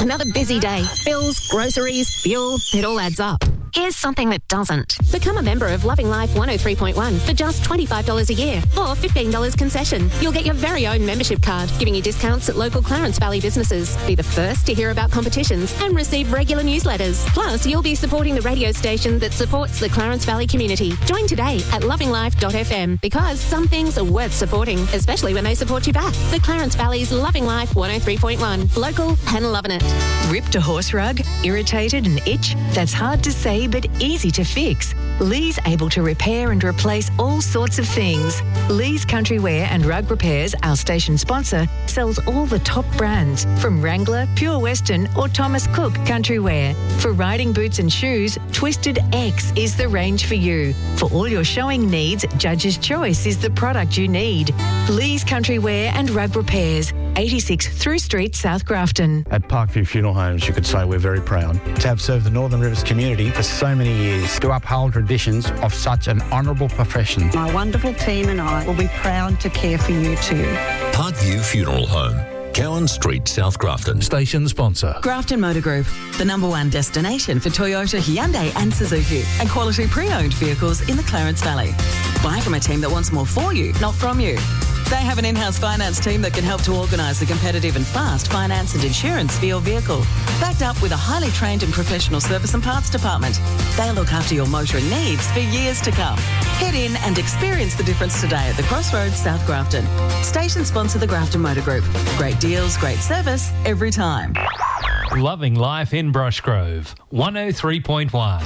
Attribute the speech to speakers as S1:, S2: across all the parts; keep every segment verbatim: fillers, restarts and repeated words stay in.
S1: Another busy day. Bills, groceries, fuel, it all adds up. Here's something that doesn't. Become a member of Loving Life one oh three point one for just twenty-five dollars a year or fifteen dollars concession. You'll get your very own membership card, giving you discounts at local Clarence Valley businesses. Be the first to hear about competitions and receive regular newsletters. Plus, you'll be supporting the radio station that supports the Clarence Valley community. Join today at loving life dot f m because some things are worth supporting, especially when they support you back. The Clarence Valley's Loving Life one oh three point one. Local and loving it.
S2: Ripped a horse rug? Irritated and itch? That's hard to say but easy to fix. Lee's able to repair and replace all sorts of things. Lee's Country Wear and Rug Repairs, our station sponsor, sells all the top brands from Wrangler, Pure Western or Thomas Cook Country Wear. For riding boots and shoes, Twisted X is the range for you. For all your showing needs, Judge's Choice is the product you need. Lee's Country Wear and Rug Repairs, eighty-six Through Street, South Grafton.
S3: At Parkview Funeral Homes, you could say we're very proud to have served the Northern Rivers community for so many years, to uphold traditions of such an honourable profession.
S4: My wonderful team and I will be proud to care for you too.
S5: Parkview Funeral Home, Cowan Street, South Grafton. Station sponsor.
S6: Grafton Motor Group, the number one destination for Toyota, Hyundai and Suzuki, and quality pre-owned vehicles in the Clarence Valley. Buy from a team that wants more for you, not from you. They have an in-house finance team that can help to organise a competitive and fast finance and insurance for your vehicle, backed up with a highly trained and professional service and parts department. They'll look after your motoring needs for years to come. Head in and experience the difference today at the Crossroads, South Grafton. Station sponsor the Grafton Motor Group. Great deals, great service, every time.
S7: Loving Life in Brushgrove, one oh three point one.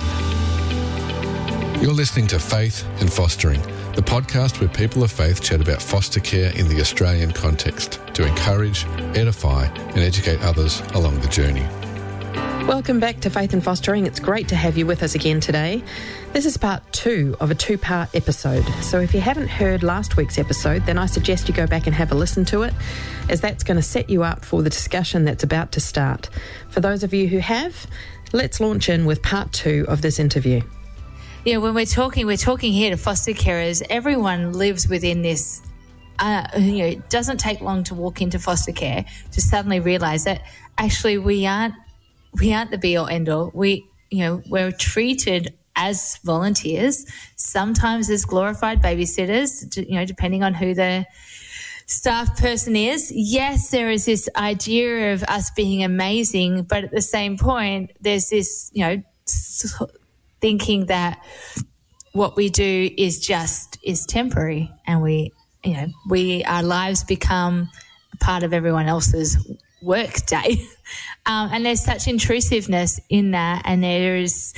S8: You're listening to Faith and Fostering, the podcast where people of faith chat about foster care in the Australian context to encourage, edify and educate others along the journey.
S9: Welcome back to Faith and Fostering. It's great to have you with us again today. This is part two of a two-part episode. So if you haven't heard last week's episode, then I suggest you go back and have a listen to it, as that's going to set you up for the discussion that's about to start. For those of you who have, let's launch in with part two of this interview.
S10: You know, when we're talking, we're talking here to foster carers. Everyone lives within this. Uh, you know, it doesn't take long to walk into foster care to suddenly realise that actually we aren't we aren't the be all end all. We, you know, we're treated as volunteers, sometimes as glorified babysitters. You know, depending on who the staff person is. Yes, there is this idea of us being amazing, but at the same point, there's this, you know, thinking that what we do is just is temporary, and we, you know, we our lives become a part of everyone else's work day, um, and there's such intrusiveness in that. And there is,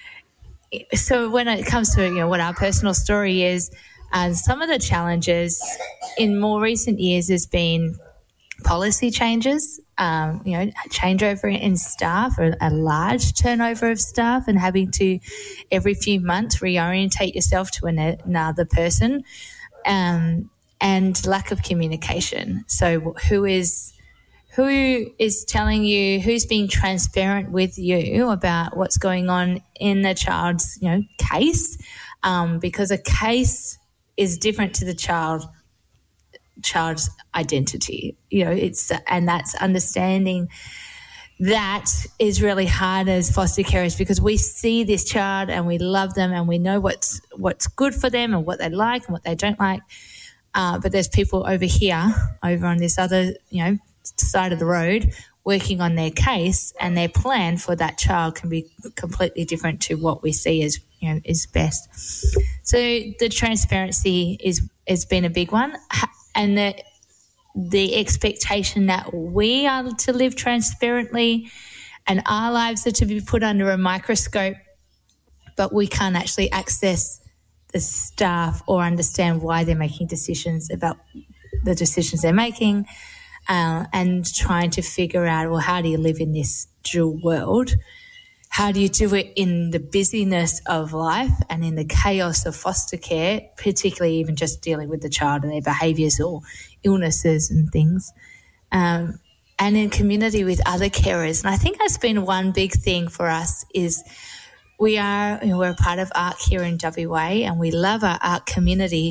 S10: so when it comes to, you know, what our personal story is, uh, some of the challenges in more recent years has been policy changes. Um, you know, changeover in staff, or a large turnover of staff, and having to every few months reorientate yourself to an, another person, um, and lack of communication. So who is who is telling you, who's being transparent with you about what's going on in the child's, you know, case, um, because a case is different to the child. child's identity, you know, it's, and that's understanding that is really hard as foster carers, because we see this child and we love them and we know what's what's good for them and what they like and what they don't like, uh, but there's people over here, over on this other, you know, side of the road, working on their case, and their plan for that child can be completely different to what we see as, you know, is best. So the transparency is has been a big one. And the, the expectation that we are to live transparently and our lives are to be put under a microscope, but we can't actually access the staff or understand why they're making decisions about the decisions they're making, uh, and trying to figure out, well, how do you live in this dual world? How do you do it in the busyness of life and in the chaos of foster care, particularly even just dealing with the child and their behaviours or illnesses and things, um, and in community with other carers? And I think that's been one big thing for us is we are, you know, we're a part of ARC here in W A, and we love our ARC community,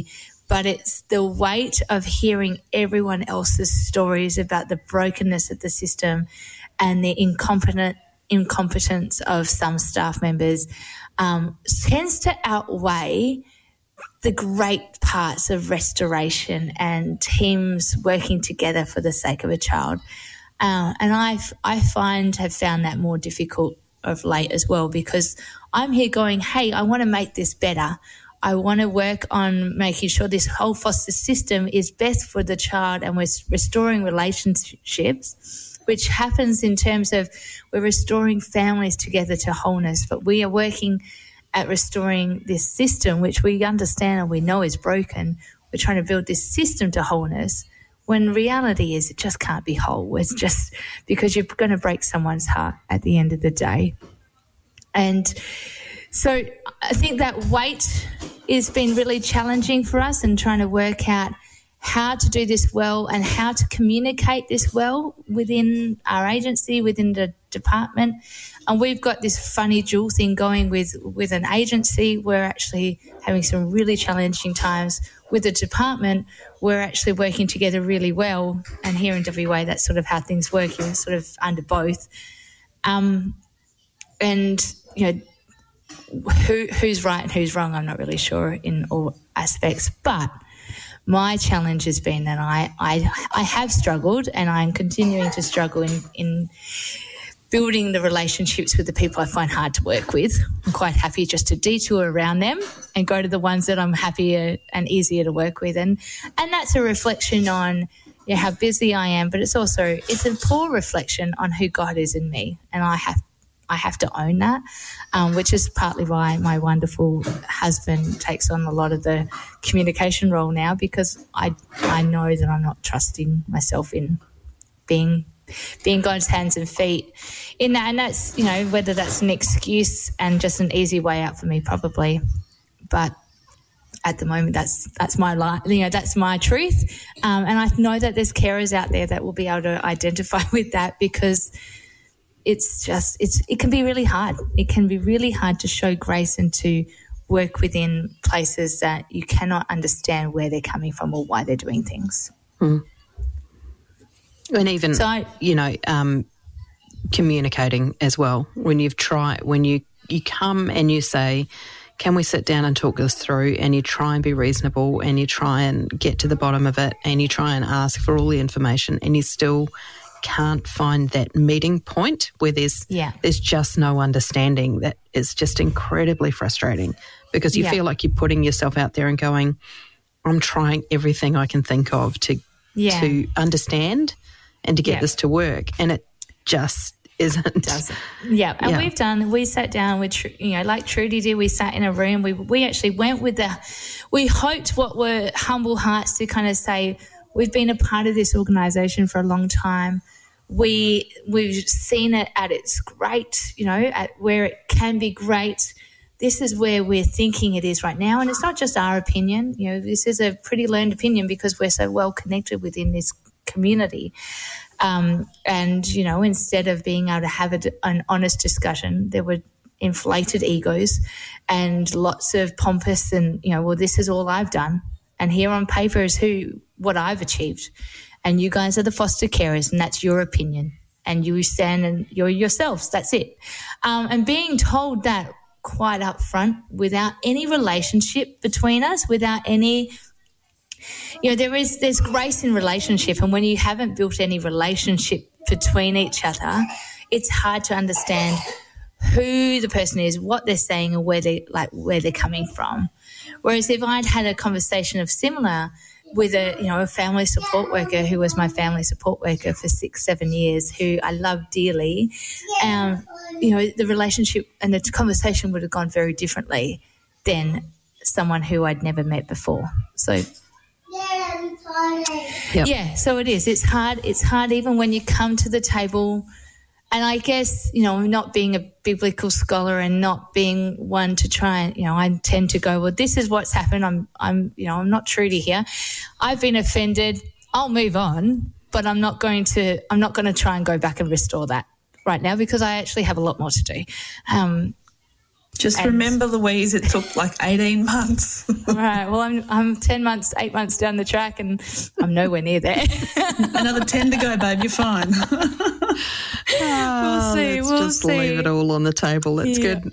S10: but it's the weight of hearing everyone else's stories about the brokenness of the system and the incompetent incompetence of some staff members um, tends to outweigh the great parts of restoration and teams working together for the sake of a child. Uh, and I I find have found that more difficult of late as well, because I'm here going, hey, I want to make this better. I want to work on making sure this whole foster system is best for the child, and we're restoring relationships, which happens in terms of we're restoring families together to wholeness. But we are working at restoring this system, which we understand and we know is broken. We're trying to build this system to wholeness, when reality is it just can't be whole. It's just because you're going to break someone's heart at the end of the day. And so I think that weight has been really challenging for us, and trying to work out how to do this well and how to communicate this well within our agency, within the department. And we've got this funny dual thing going with, with an agency. We're actually having some really challenging times. With the department, we're actually working together really well. And here in W A, that's sort of how things work. You're sort of under both. Um, and, you know, who who's right and who's wrong, I'm not really sure in all aspects. But my challenge has been that I, I, I have struggled, and I'm continuing to struggle in, in building the relationships with the people I find hard to work with. I'm quite happy just to detour around them and go to the ones that I'm happier and easier to work with. And, and that's a reflection on you know, how busy I am, but it's also, it's a poor reflection on who God is in me. And I have I have to own that, um, which is partly why my wonderful husband takes on a lot of the communication role now, because I I know that I'm not trusting myself in being being God's hands and feet in that. And that's, you know, whether that's an excuse and just an easy way out for me, probably. But at the moment, that's that's my life, you know, that's my truth. Um, and I know that there's carers out there that will be able to identify with that, because it's just, it's it can be really hard. It can be really hard to show grace and to work within places that you cannot understand where they're coming from or why they're doing things.
S11: Mm. And even, so I, you know, um, communicating as well. When you've tried, when you, you come and you say, can we sit down and talk this through, and you try and be reasonable, and you try and get to the bottom of it, and you try and ask for all the information, and you still can't find that meeting point where there's yeah. there's just no understanding, that is just incredibly frustrating, because you yeah. feel like you're putting yourself out there and going, I'm trying everything I can think of to yeah. to understand and to get yeah. this to work, and it just isn't.
S10: Doesn't. Yeah, and yeah. we've done, we sat down with, you know, like Trudy did, we sat in a room, we we actually went with the, we hoped what were humble hearts to kind of say, we've been a part of this organisation for a long time. We, we've seen it at its great, you know, at where it can be great. This is where we're thinking it is right now. And it's not just our opinion. You know, this is a pretty learned opinion because we're so well connected within this community. Um, and, you know, instead of being able to have a, an honest discussion, there were inflated egos and lots of pompous and, you know, well, this is all I've done. And here on paper is who, what I've achieved. And you guys are the foster carers, and that's your opinion. And you stand and you're yourselves. That's it. Um, and being told that quite up front, without any relationship between us, without any, you know, there is there's grace in relationship. And when you haven't built any relationship between each other, it's hard to understand who the person is, what they're saying, and where they like where they're coming from. Whereas if I'd had a conversation of similar with a, you know, a family support worker who was my family support worker for six, seven years, who I love dearly, um, you know, the relationship and the conversation would have gone very differently than someone who I'd never met before. So, yep. yeah, so it is. It's hard. It's hard even when you come to the table. And I guess, you know, not being a biblical scholar and not being one to try and, you know, I tend to go, well, this is what's happened. I'm, I'm, you know, I'm not Trudy here. I've been offended. I'll move on, but I'm not going to, I'm not going to try and go back and restore that right now, because I actually have a lot more to do. Um,
S12: Just
S10: And-
S12: remember, Louise, it took like eighteen months.
S10: Right. Well, I'm I'm ten months, eight months down the track, and I'm nowhere near there.
S12: Another ten to go, babe. You're fine.
S11: Oh,
S10: We'll see,
S11: let's
S10: we'll
S11: just
S10: see.
S11: leave it all on the table. That's
S10: Yeah.
S11: good.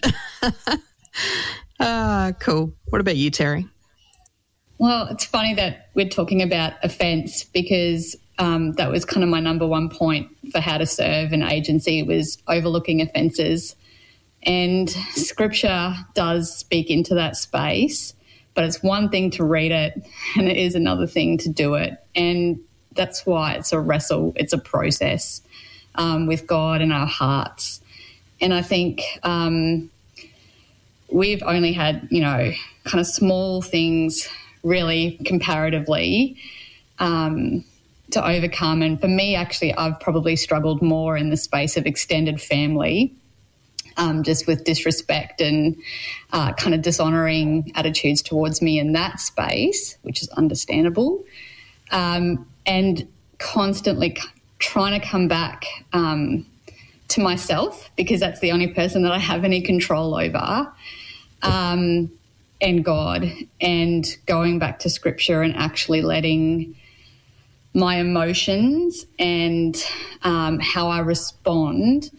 S11: Ah, cool. What about you, Terry?
S13: Well, it's funny that we're talking about offence because um, that was kind of my number one point for how to serve an agency was overlooking offences. And Scripture does speak into that space, but it's one thing to read it and it is another thing to do it. And that's why it's a wrestle, it's a process um, with God in our hearts. And I think um, we've only had, you know, kind of small things really comparatively um, to overcome. And for me, actually, I've probably struggled more in the space of extended family. Um, just with disrespect and uh, kind of dishonouring attitudes towards me in that space, which is understandable, um, and constantly c- trying to come back um, to myself because that's the only person that I have any control over, um, and God, and going back to Scripture and actually letting my emotions and um, how I respond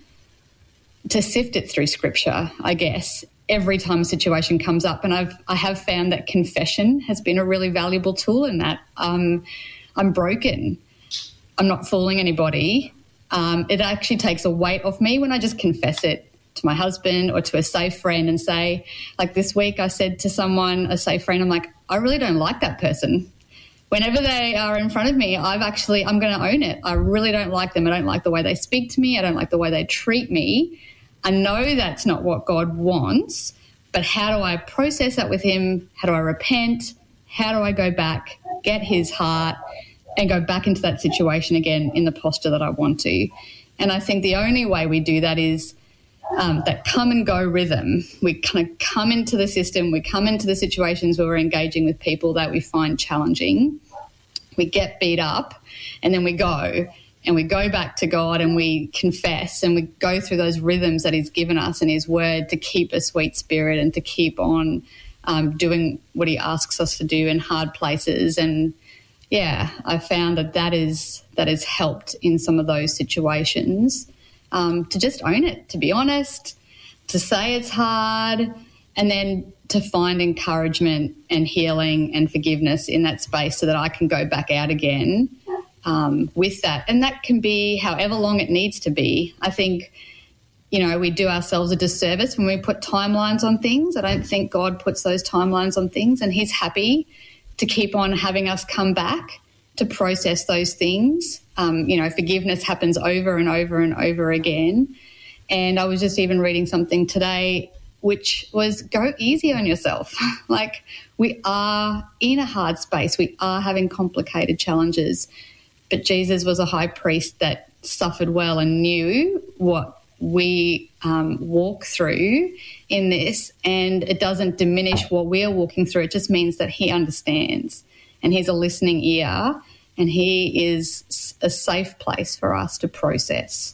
S13: to sift it through Scripture, I guess, every time a situation comes up. And I've, I have found that confession has been a really valuable tool in that. Um, I'm broken. I'm not fooling anybody. Um, it actually takes a weight off me when I just confess it to my husband or to a safe friend and say, like this week I said to someone, a safe friend, I'm like, I really don't like that person. Whenever they are in front of me, I've actually, I'm going to own it. I really don't like them. I don't like the way they speak to me. I don't like the way they treat me. I know that's not what God wants, but how do I process that with him? How do I repent? How do I go back, get his heart, and go back into that situation again in the posture that I want to? And I think the only way we do that is um, that come and go rhythm. We kind of come into the system, we come into the situations where we're engaging with people that we find challenging. We get beat up and then we go. And we go back to God and we confess and we go through those rhythms that he's given us in his word to keep a sweet spirit and to keep on um, doing what he asks us to do in hard places. And, yeah, I found that that, is, that has helped in some of those situations um, to just own it, to be honest, to say it's hard, and then to find encouragement and healing and forgiveness in that space so that I can go back out again Um, with that. And that can be however long it needs to be. I think, you know, we do ourselves a disservice when we put timelines on things. I don't think God puts those timelines on things, and he's happy to keep on having us come back to process those things. Um, you know, forgiveness happens over and over and over again. And I was just even reading something today which was go easy on yourself. Like, we are in a hard space. We are having complicated challenges. But Jesus was a high priest that suffered well and knew what we um, walk through in this, and it doesn't diminish what we're walking through. It just means that he understands and he's a listening ear, and he is a safe place for us to process.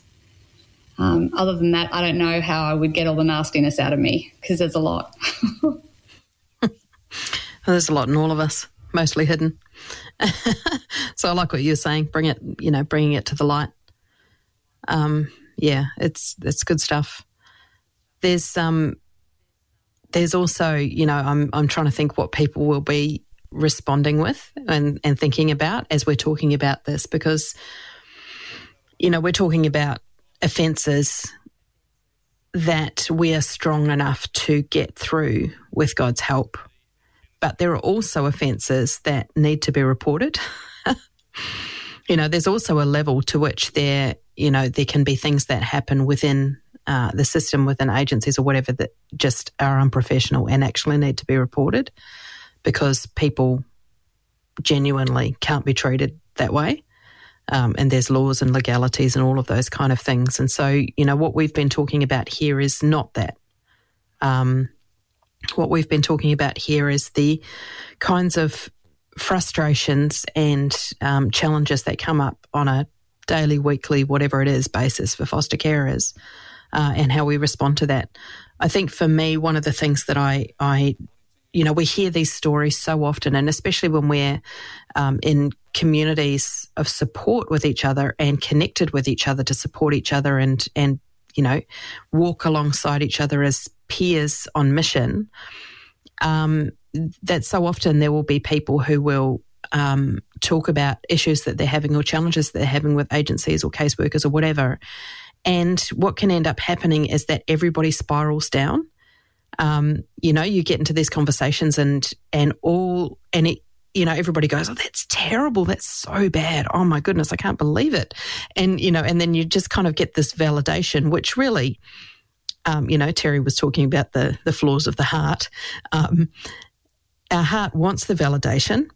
S13: Um, other than that, I don't know how I would get all the nastiness out of me because there's a lot.
S11: Well, there's a lot in all of us, mostly hidden. So I like what you're saying. Bring it, you know, bringing it to the light. Um, yeah, it's it's good stuff. There's um, there's also, you know, I'm I'm trying to think what people will be responding with and and thinking about as we're talking about this, because, you know, we're talking about offences that we are strong enough to get through with God's help. But there are also offences that need to be reported. You know, there's also a level to which there, you know, there can be things that happen within uh, the system, within agencies or whatever, that just are unprofessional and actually need to be reported because people genuinely can't be treated that way. Um, and there's laws and legalities and all of those kind of things. And so, you know, what we've been talking about here is not that. Um, what we've been talking about here is the kinds of frustrations and um, challenges that come up on a daily, weekly, whatever it is, basis for foster carers, uh, and how we respond to that. I think for me, one of the things that I, I, you know, we hear these stories so often, and especially when we're um, in communities of support with each other and connected with each other to support each other and, and you know, walk alongside each other as peers on mission, um, that so often there will be people who will um, talk about issues that they're having or challenges that they're having with agencies or caseworkers or whatever. And what can end up happening is that everybody spirals down. Um, you know, you get into these conversations and and all, and it, you know, everybody goes, oh, that's terrible. That's so bad. Oh my goodness, I can't believe it. And, you know, and then you just kind of get this validation, which really, um, you know, Terry was talking about the, the flaws of the heart. Um, our heart wants the validation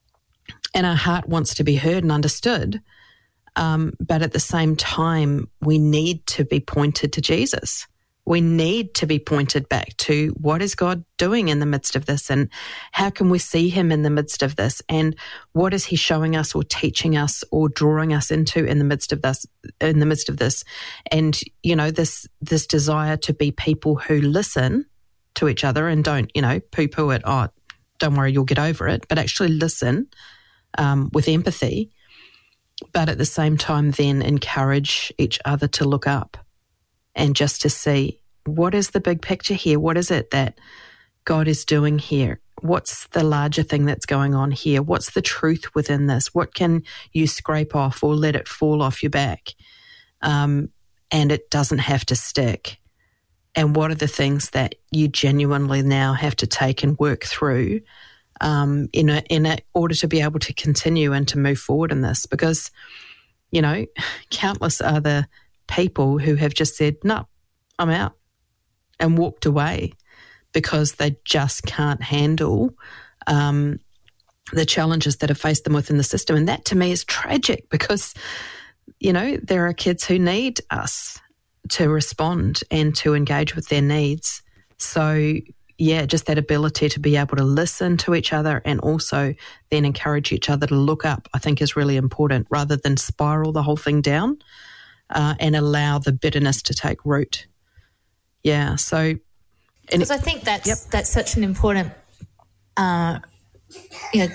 S11: and our heart wants to be heard and understood. Um, but at the same time, we need to be pointed to Jesus. We need to be pointed back to what is God doing in the midst of this, and how can we see him in the midst of this, and what is he showing us or teaching us or drawing us into in the midst of this, in the midst of this. And, you know, this, this desire to be people who listen to each other and don't, you know, poo-poo it, oh, don't worry, you'll get over it, but actually listen um, with empathy, but at the same time then encourage each other to look up. And just to see, what is the big picture here? What is it that God is doing here? What's the larger thing that's going on here? What's the truth within this? What can you scrape off or let it fall off your back? Um, and it doesn't have to stick. And what are the things that you genuinely now have to take and work through um, in a, in a, order to be able to continue and to move forward in this? Because, you know, countless other people who have just said, no, I'm out, and walked away because they just can't handle um, the challenges that have faced them within the system. And that to me is tragic because, you know, there are kids who need us to respond and to engage with their needs. So, yeah, just that ability to be able to listen to each other and also then encourage each other to look up, I think is really important, rather than spiral the whole thing down. Uh, and allow the bitterness to take root. Yeah, so...
S10: Because I think that's yep. that's such an important uh, you know,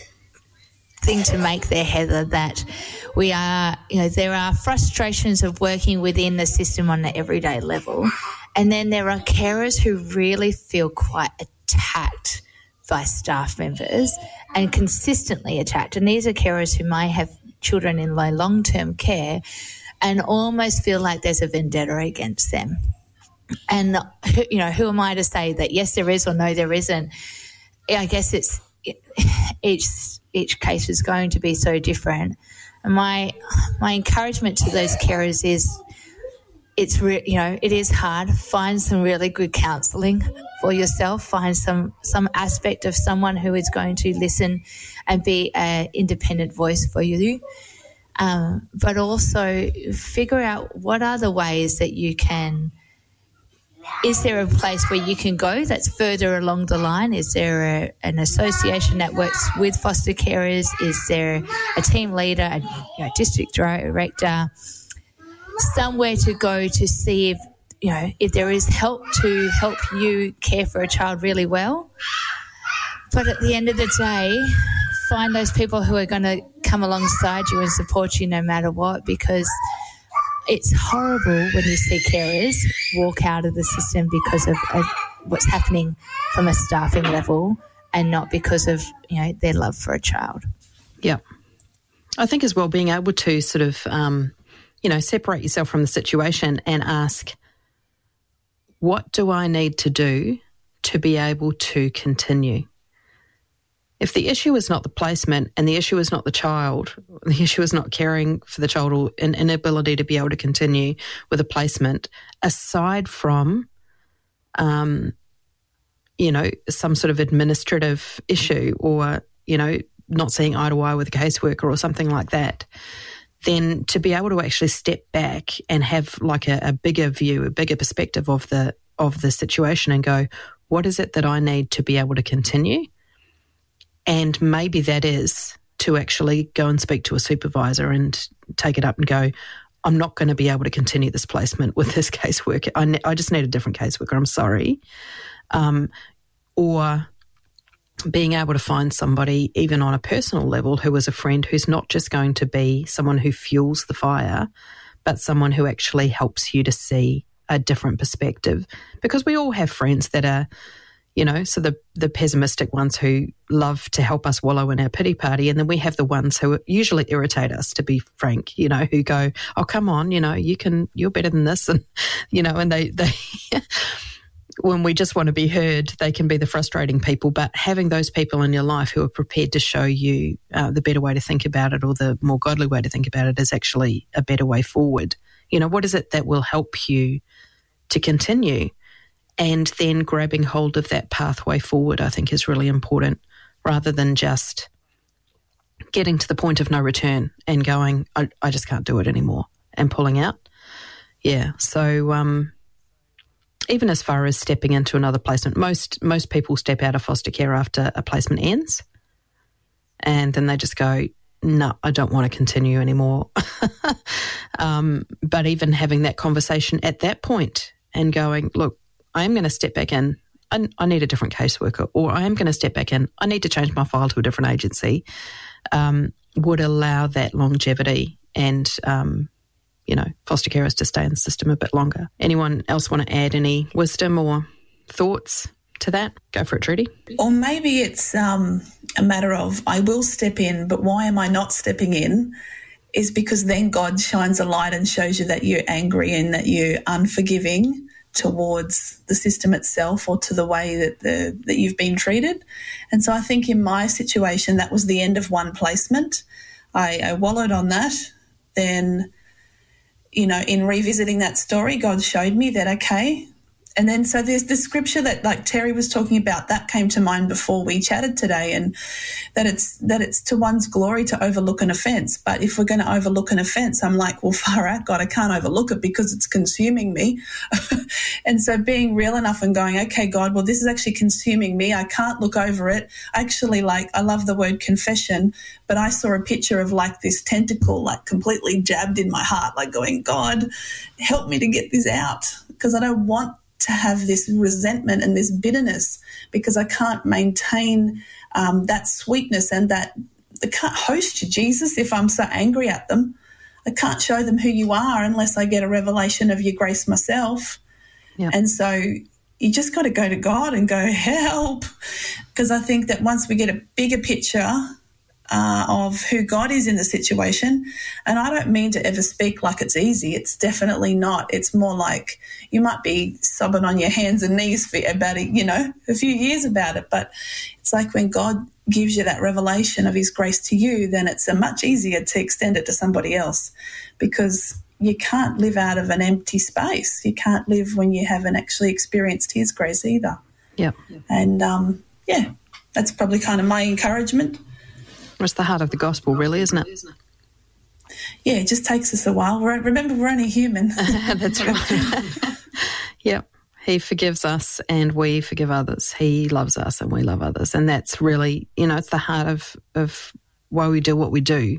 S10: thing to make there, Heather, that we are, you know, there are frustrations of working within the system on an everyday level, and then there are carers who really feel quite attacked by staff members and consistently attacked. And these are carers who may have children in low long-term care and almost feel like there's a vendetta against them. And, you know, who am I to say that yes, there is, or no, there isn't? I guess it's each each case is going to be so different. And my my encouragement to those carers is, it's re- you know, it is hard. Find some really good counselling for yourself. Find some some aspect of someone who is going to listen and be an independent voice for you. Um, but also figure out what are the ways that you can, is there a place where you can go that's further along the line? Is there a, an association that works with foster carers? Is there a team leader, a you know, district director, somewhere to go to see if, you know, if there is help to help you care for a child really well? But at the end of the day, find those people who are going to come alongside you and support you no matter what, because it's horrible when you see carers walk out of the system because of, of what's happening from a staffing level and not because of, you know, their love for a child.
S11: Yeah. I think as well being able to sort of, um, you know, separate yourself from the situation and ask, what do I need to do to be able to continue? If the issue is not the placement and the issue is not the child, the issue is not caring for the child or an inability to be able to continue with a placement, aside from, um, you know, some sort of administrative issue or, you know, not seeing eye to eye with a caseworker or something like that, then to be able to actually step back and have like a, a bigger view, a bigger perspective of the of the situation and go, what is it that I need to be able to continue? And maybe that is to actually go and speak to a supervisor and take it up and go, I'm not going to be able to continue this placement with this caseworker. I, ne- I just need a different caseworker. I'm sorry. Um, or being able to find somebody, even on a personal level, who is a friend who's not just going to be someone who fuels the fire, but someone who actually helps you to see a different perspective. Because we all have friends that are, you know, so the, the pessimistic ones who love to help us wallow in our pity party, and then we have the ones who usually irritate us, to be frank, you know, who go, oh, come on, you know, you can, you're better than this. And, you know, and they, they when we just want to be heard, they can be the frustrating people. But having those people in your life who are prepared to show you uh, the better way to think about it, or the more godly way to think about it, is actually a better way forward. You know, what is it that will help you to continue? And then grabbing hold of that pathway forward, I think, is really important, rather than just getting to the point of no return and going, I, I just can't do it anymore, and pulling out. Yeah, so um, even as far as stepping into another placement, most most people step out of foster care after a placement ends, and then they just go, no, I don't want to continue anymore. um, but even having that conversation at that point and going, look, I am going to step back in, I, I need a different caseworker, or I am going to step back in, I need to change my file to a different agency, um, would allow that longevity and, um, you know, foster carers to stay in the system a bit longer. Anyone else want to add any wisdom or thoughts to that? Go for it, Trudy.
S12: Or maybe it's um, a matter of, I will step in, but why am I not stepping in? Is because then God shines a light and shows you that you're angry and that you're unforgiving towards the system itself, or to the way that the that you've been treated. And so I think in my situation, that was the end of one placement. I, I wallowed on that. Then, you know, in revisiting that story, God showed me that, okay. And then so there's the scripture that, like Terry was talking about, that came to mind before we chatted today, and that it's that it's to one's glory to overlook an offence. But if we're going to overlook an offence, I'm like, well, far out, God, I can't overlook it because it's consuming me. And so being real enough and going, okay, God, well, this is actually consuming me. I can't look over it. Actually, like, I love the word confession, but I saw a picture of like this tentacle, like completely jabbed in my heart, like going, God, help me to get this out, because I don't want to have this resentment and this bitterness, because I can't maintain um, that sweetness and that I can't host you, Jesus, if I'm so angry at them. I can't show them who you are unless I get a revelation of your grace myself. Yep. And so you just got to go to God and go, help, because I think that once we get a bigger picture Uh, of who God is in the situation. And I don't mean to ever speak like it's easy. It's definitely not. It's more like you might be sobbing on your hands and knees for about, a, you know, a few years about it. But it's like when God gives you that revelation of his grace to you, then it's a much easier to extend it to somebody else, because you can't live out of an empty space. You can't live when you haven't actually experienced his grace either.
S11: Yeah.
S12: And, um, yeah, that's probably kind of my encouragement.
S11: It's the heart of the gospel, really, isn't it?
S12: Yeah, it just takes us a while. We're, remember, we're only human.
S11: That's right. Yep. He forgives us and we forgive others. He loves us and we love others. And that's really, you know, it's the heart of, of why we do what we do.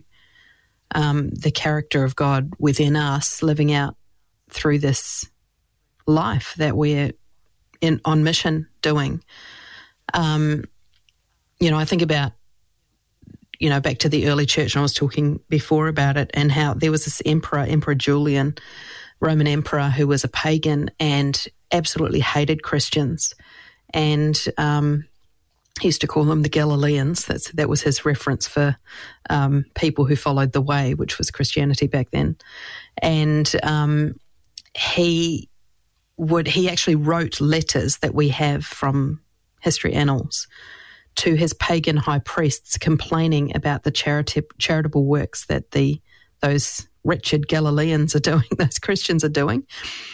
S11: Um, the character of God within us living out through this life that we're in on mission doing. Um, you know, I think about, you know, back to the early church, and I was talking before about it, and how there was this emperor, Emperor Julian, Roman emperor, who was a pagan and absolutely hated Christians. And um, he used to call them the Galileans. That's, that was his reference for um, people who followed the way, which was Christianity back then. And um, he would, he actually wrote letters that we have from history annals to his pagan high priests, complaining about the charity, charitable works that the those wretched Galileans are doing, those Christians are doing,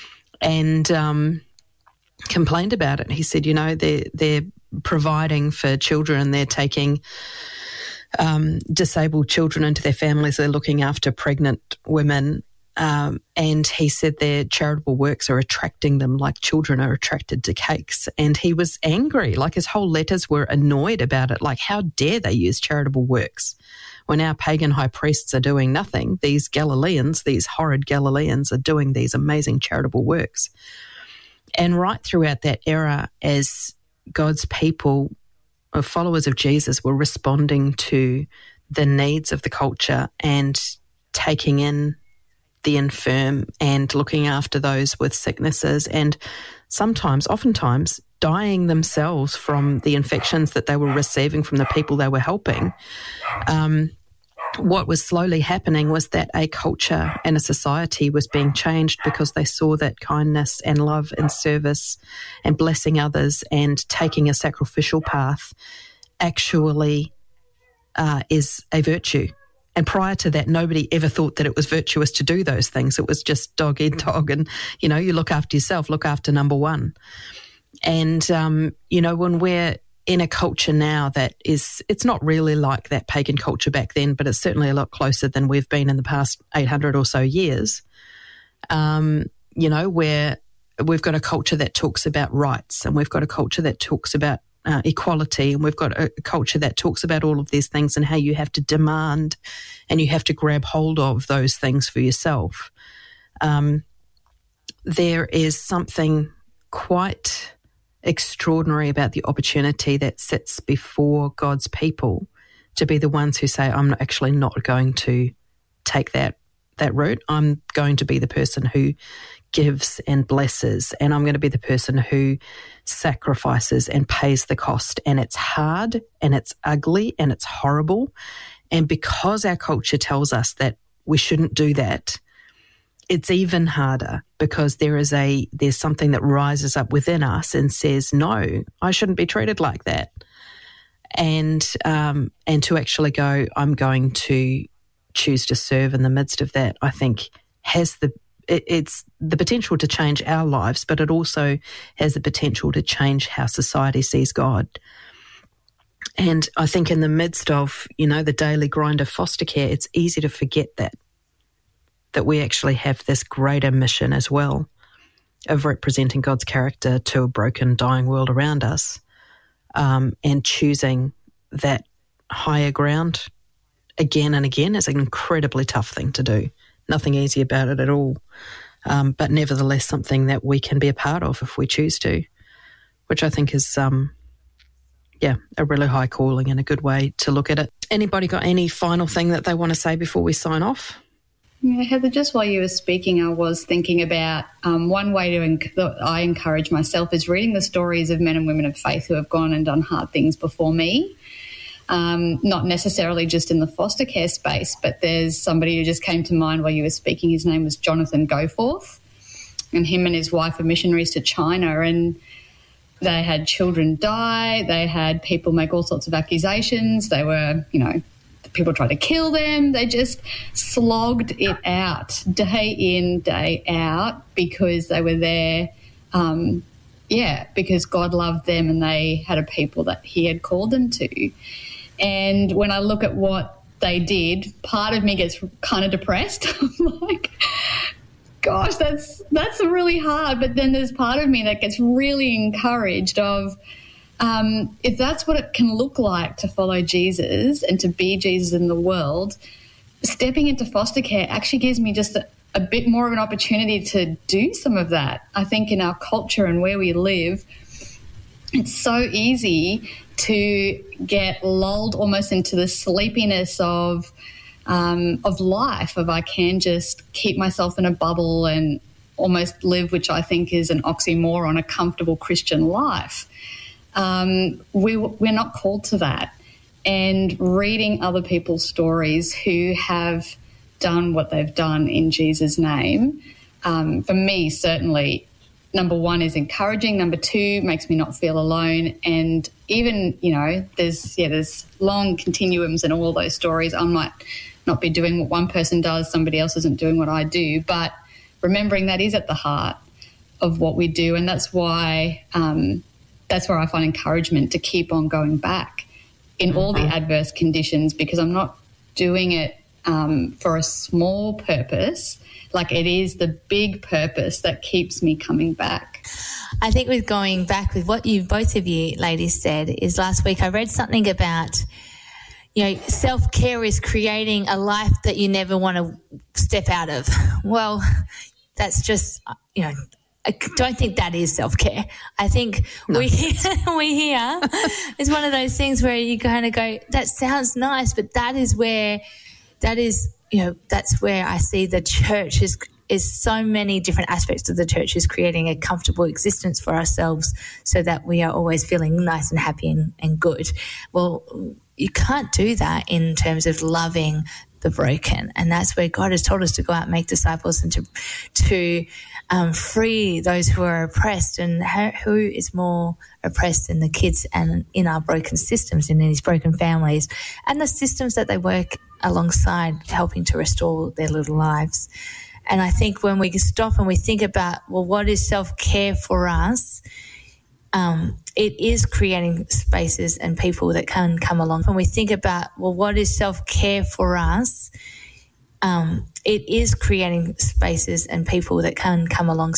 S11: and um, complained about it. He said, you know, they're, they're providing for children, they're taking um, disabled children into their families, they're looking after pregnant women, Um, and he said their charitable works are attracting them like children are attracted to cakes. And he was angry, like his whole letters were annoyed about it. Like, how dare they use charitable works when our pagan high priests are doing nothing? These Galileans, these horrid Galileans, are doing these amazing charitable works. And right throughout that era, as God's people, or followers of Jesus, were responding to the needs of the culture and taking in the infirm and looking after those with sicknesses, and sometimes, oftentimes, dying themselves from the infections that they were receiving from the people they were helping. Um, what was slowly happening was that a culture and a society was being changed because they saw that kindness and love and service and blessing others and taking a sacrificial path actually uh, is a virtue. And prior to that, nobody ever thought that it was virtuous to do those things. It was just dog eat dog, and, you know, you look after yourself, look after number one. And, um, you know, when we're in a culture now that is, it's not really like that pagan culture back then, but it's certainly a lot closer than we've been in the past eight hundred or so years, um, you know, where we've got a culture that talks about rights, and we've got a culture that talks about Uh, equality, and we've got a culture that talks about all of these things and how you have to demand and you have to grab hold of those things for yourself. Um, there is something quite extraordinary about the opportunity that sits before God's people to be the ones who say, I'm actually not going to take that that route. I'm going to be the person who gives and blesses, and I'm going to be the person who sacrifices and pays the cost. And it's hard and it's ugly and it's horrible. And because our culture tells us that we shouldn't do that, it's even harder, because there is a there's something that rises up within us and says, no, I shouldn't be treated like that. And um, and to actually go, I'm going to choose to serve in the midst of that, I think has the it, it's the potential to change our lives, but it also has the potential to change how society sees God. And I think in the midst of, you know, the daily grind of foster care, it's easy to forget that, that we actually have this greater mission as well of representing God's character to a broken, dying world around us, um, and choosing that higher ground again and again is an incredibly tough thing to do. Nothing easy about it at all, um, but nevertheless something that we can be a part of if we choose to, which I think is, um, yeah, a really high calling and a good way to look at it. Anybody got any final thing that they want to say before we sign off?
S13: Yeah, Heather, just while you were speaking, I was thinking about um, one way to enc- that I encourage myself is reading the stories of men and women of faith who have gone and done hard things before me. Um, not necessarily just in the foster care space, but there's somebody who just came to mind while you were speaking. His name was Jonathan Goforth, and him and his wife are missionaries to China, and they had children die. They had people make all sorts of accusations. They were, you know, people tried to kill them. They just slogged it out day in, day out, because they were there, um, yeah, because God loved them and they had a people that he had called them to. And when I look at what they did, part of me gets kind of depressed. I'm like, gosh, that's that's really hard. But then there's part of me that gets really encouraged of, um, if that's what it can look like to follow Jesus and to be Jesus in the world, stepping into foster care actually gives me just a, a bit more of an opportunity to do some of that. I think in our culture and where we live, it's so easy to get lulled almost into the sleepiness of um, of life, of I can just keep myself in a bubble and almost live, which I think is an oxymoron, a comfortable Christian life. Um, we, we're not called to that. And reading other people's stories who have done what they've done in Jesus' name, um, for me, certainly, number one is encouraging. Number two, makes me not feel alone. And even, you know, there's, yeah, there's long continuums in all those stories. I might not be doing what one person does, somebody else isn't doing what I do, but remembering that is at the heart of what we do. And that's why, um, that's where I find encouragement to keep on going back in all the adverse conditions, because I'm not doing it um, for a small purpose. Like, it is the big purpose that keeps me coming back.
S10: I think with going back with what you both of you ladies said is last week I read something about, you know, self-care is creating a life that you never want to step out of. Well, that's just, you know, I don't think that is self-care. I think no. we we here it's one of those things where you kind of go, that sounds nice, but that is where that is, you know, that's where I see the church is is so many different aspects of the church is creating a comfortable existence for ourselves so that we are always feeling nice and happy and, and good. Well, you can't do that in terms of loving the broken, and that's where God has told us to go out and make disciples and to to um, free those who are oppressed. And who is more oppressed than the kids and in our broken systems and in these broken families and the systems that they work alongside helping to restore their little lives. And I think when we stop and we think about, well, what is self-care for us? Um, it is creating spaces and people that can come along. When we think about, well, what is self-care for us? Um, it is creating spaces and people that can come along